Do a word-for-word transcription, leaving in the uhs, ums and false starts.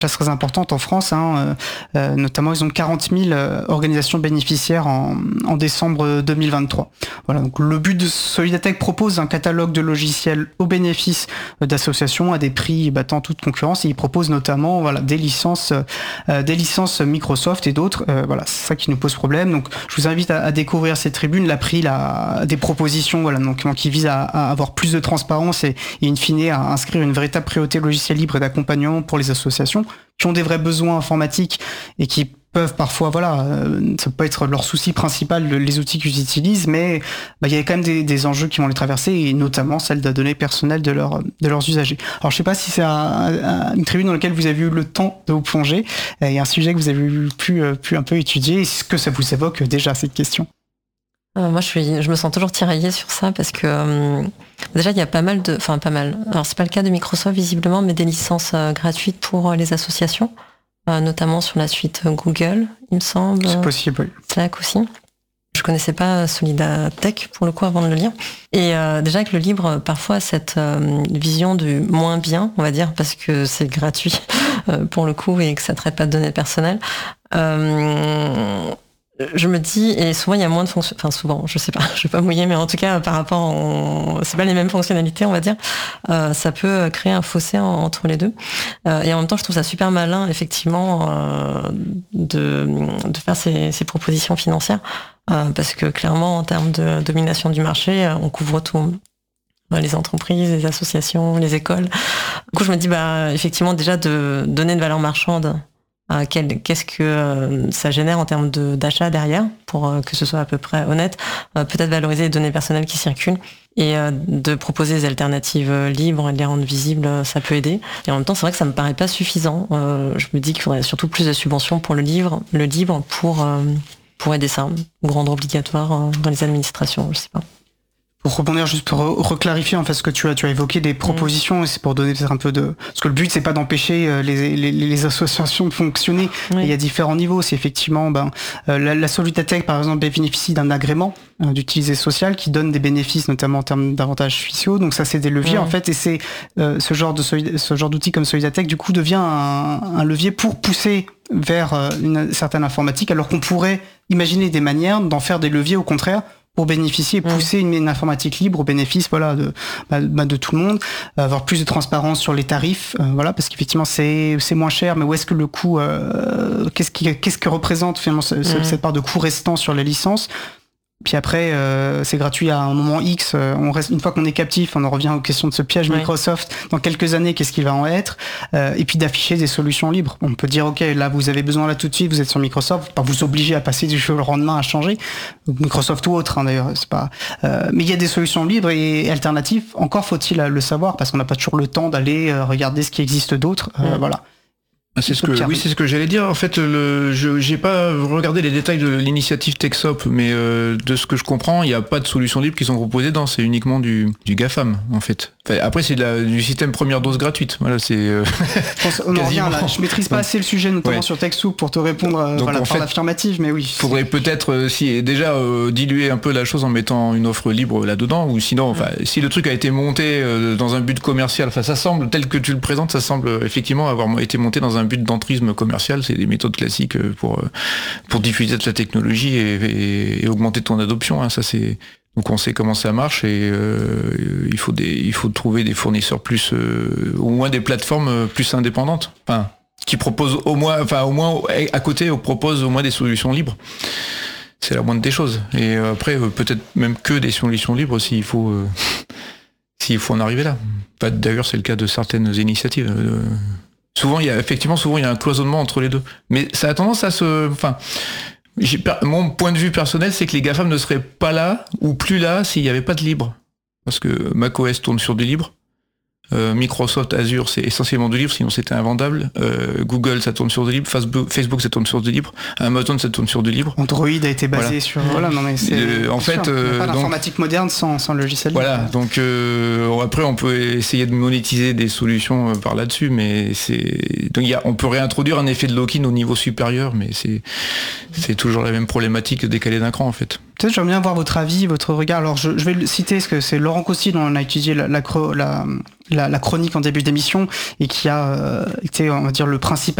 place très importante en France, hein, euh, notamment ils ont quarante mille euh, organisations bénéficiaires en, en décembre deux mille vingt-trois. Voilà, donc le but de Solidatech propose un catalogue de logiciels au bénéfice euh, d'associations à des prix battant toute concurrence, et il propose notamment voilà des licences, euh, des licences Microsoft et d'autres. Euh, voilà, c'est ça qui nous pose problème. Donc je vous invite à, à découvrir cette tribune. L'April a des propositions, voilà, donc, donc qui visent à, à avoir plus de transparence et, et in fine à inscrire une véritable priorité logiciel libre et d'accompagnement pour les associations qui ont des vrais besoins informatiques et qui peuvent parfois, voilà, euh, ça peut être leur souci principal, le, les outils qu'ils utilisent, mais bah, il y a quand même des, des enjeux qui vont les traverser, et notamment celle de la donnée personnelle de, leur, de leurs usagers. Alors je sais pas si c'est un, un, une tribune dans laquelle vous avez eu le temps de vous plonger, et un sujet que vous avez pu, pu un peu étudier. Est-ce que ça vous évoque déjà cette question? Euh, moi, je suis, je me sens toujours tiraillée sur ça parce que euh, déjà il y a pas mal de, enfin pas mal. Alors c'est pas le cas de Microsoft visiblement, mais des licences euh, gratuites pour euh, les associations, euh, notamment sur la suite Google, il me semble. C'est possible, oui. Slack aussi. Je connaissais pas Solidatech pour le coup avant de le lire. Et euh, déjà que le livre parfois a cette euh, vision du moins bien, on va dire, parce que c'est gratuit euh, pour le coup et que ça traite pas de données personnelles. Euh, Je me dis, et souvent il y a moins de fonctions, enfin souvent, je sais pas, je vais pas mouiller, mais en tout cas par rapport, au... c'est pas les mêmes fonctionnalités, on va dire, euh, ça peut créer un fossé en, entre les deux. Euh, et en même temps, je trouve ça super malin, effectivement, euh, de, de faire ces, ces propositions financières, euh, parce que clairement, en termes de domination du marché, on couvre tout. Les entreprises, les associations, les écoles. Du coup, je me dis, bah effectivement, déjà de donner une valeur marchande. Euh, quel, qu'est-ce que euh, ça génère en termes de, d'achat derrière, pour euh, que ce soit à peu près honnête, euh, peut-être valoriser les données personnelles qui circulent, et euh, de proposer des alternatives euh, libres et de les rendre visibles, euh, ça peut aider. Et en même temps, c'est vrai que ça me paraît pas suffisant. Euh, je me dis qu'il faudrait surtout plus de subventions pour le livre, le libre pour, euh, pour aider ça, ou rendre obligatoire euh, dans les administrations, je sais pas. Pour rebondir, juste pour reclarifier en fait ce que tu as, tu as évoqué des propositions, et c'est pour donner peut-être un peu de, parce que le but c'est pas d'empêcher les, les, les associations de fonctionner. Oui. Il y a différents niveaux. C'est effectivement, ben, la, la Solidatech par exemple bénéficie d'un agrément euh, d'utilité sociale qui donne des bénéfices, notamment en termes d'avantages fiscaux. Donc ça c'est des leviers, oui. En fait, et c'est euh, ce genre de ce genre d'outil comme Solidatech du coup devient un, un levier pour pousser vers une certaine informatique, alors qu'on pourrait imaginer des manières d'en faire des leviers au contraire, pour bénéficier et pousser une, une informatique libre au bénéfice, voilà, de, bah, de tout le monde, avoir plus de transparence sur les tarifs, euh, voilà, parce qu'effectivement c'est c'est moins cher, mais où est-ce que le coût, euh, qu'est-ce qui qu'est-ce que représente finalement ce, ce, mmh. cette part de coût restant sur les licences. Puis après, euh, c'est gratuit à un moment X. Euh, on reste, une fois qu'on est captif, on en revient aux questions de ce piège oui. Microsoft. Dans quelques années, qu'est-ce qu'il va en être euh, et puis d'afficher des solutions libres. On peut dire, ok, là, vous avez besoin là tout de suite, vous êtes sur Microsoft, pas vous obliger à passer du jour au lendemain à changer. Microsoft ou autre, hein, d'ailleurs, c'est pas. Euh, mais il y a des solutions libres et alternatives. Encore faut-il le savoir, parce qu'on n'a pas toujours le temps d'aller euh, regarder ce qui existe d'autre. Euh, mmh. Voilà. C'est ce que, oui, c'est ce que j'allais dire. En fait, le, je j'ai pas regardé les détails de l'initiative TechSop, mais euh, de ce que je comprends, il n'y a pas de solutions libres qui sont proposées dedans. C'est uniquement du, du GAFAM, en fait. Enfin, après, c'est de la, du système première dose gratuite. Voilà, c'est. Euh, on en revient là. Je maîtrise pas assez le sujet, notamment ouais. sur TechSoup, pour te répondre euh, Donc, voilà, en par fait, l'affirmative, mais oui. Faudrait peut-être euh, si déjà euh, diluer un peu la chose en mettant une offre libre là-dedans, ou sinon, enfin, mmh. si le truc a été monté euh, dans un but commercial, enfin, ça semble tel que tu le présentes, ça semble euh, effectivement avoir été monté dans un but d'entrisme commercial. C'est des méthodes classiques pour pour diffuser de la technologie et, et, et augmenter ton adoption. Hein. Ça c'est donc on sait comment ça marche et euh, il faut des il faut trouver des fournisseurs plus euh, au moins des plateformes plus indépendantes. Enfin qui proposent au moins enfin au moins à côté on propose au moins des solutions libres. C'est la moindre des choses. Et après peut-être même que des solutions libres s'il faut euh, s'il faut en arriver là. D'ailleurs c'est le cas de certaines initiatives. Euh, Souvent, il y a effectivement, souvent il y a un cloisonnement entre les deux. Mais ça a tendance à se, enfin, j'ai, mon point de vue personnel, c'est que les GAFAM ne seraient pas là ou plus là s'il n'y avait pas de libre. Parce que macOS tourne sur du libre. Euh, Microsoft Azure, c'est essentiellement du libre, sinon c'était invendable. Euh, Google, ça tourne sur du libre. Facebook, Facebook, ça tourne sur du libre. Amazon, ça tourne sur du libre. Android a été basé voilà. sur. Voilà, non mais c'est. Euh, en fait, sûr, euh, pas donc, d'informatique moderne sans sans logiciel libre. Voilà, donc euh, après on peut essayer de monétiser des solutions par là-dessus, mais c'est donc il y a, on peut réintroduire un effet de lock-in au niveau supérieur, mais c'est c'est toujours la même problématique décalée d'un cran en fait. peut-être j'aimerais bien avoir votre avis, votre regard. Alors je, je vais le citer parce que c'est Laurent Costi dont on a étudié la, la, la, la, la chronique en début d'émission et qui a euh, été, on va dire, le principal